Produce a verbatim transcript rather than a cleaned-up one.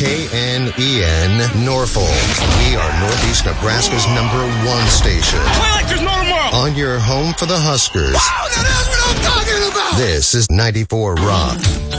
K N E N Norfolk. We are Northeast Nebraska's number one station. Play like there's no tomorrow. On your home for the Huskers. Wow, that's what I'm talking about. This is ninety-four Rock.